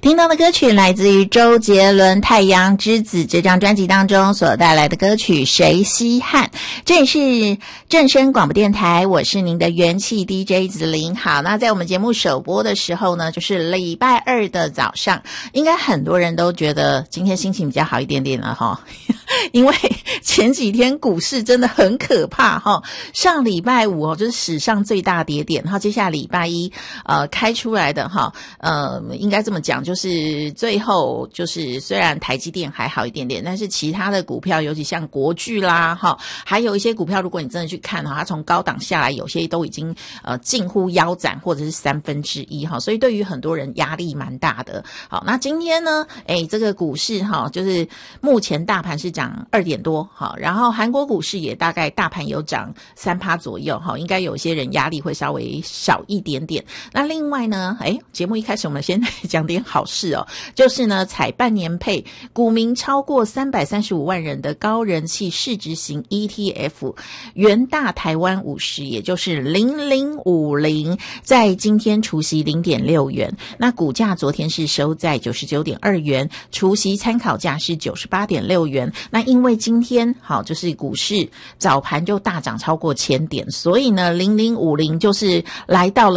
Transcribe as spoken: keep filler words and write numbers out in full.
听到的歌曲来自于周杰伦《太阳之子》这张专辑当中所带来的歌曲《谁稀罕》。这里是正声广播电台，我是您的元气 D J 子琳。好，那在我们节目首播的时候呢，就是礼拜二的早上，应该很多人都觉得今天心情比较好一点点了齁，因为前几天股市真的很可怕齁，上礼拜五哦就是史上最大跌点，然后接下来礼拜一呃开出来的齁，呃应该这么讲，就是最后就是虽然台积电还好一点点，但是其他的股票，尤其像国巨啦齁，还有一些股票，如果你真的去看齁，它从高档下来，有些都已经呃近乎腰斩或者是三分之一齁，所以对于很多人压力蛮大的。好，那今天呢，诶这个股市齁，就是目前大盘是涨二点多，好，然后韩国股市也大概大盘有涨 百分之三 左右，好，应该有些人压力会稍微少一点点。那另外呢，诶节目一开始我们先讲点好事哦，就是呢采半年配股民超过三百三十五万人的高人气市值型 E T F 元大台湾五十，也就是零零五零，在今天除息 零点六元，那股价昨天是收在 九十九点二元，除息参考价是 九十八点六元。那因为今天好就是股市早盘就大涨超过千点，所以呢零零五零就是来到了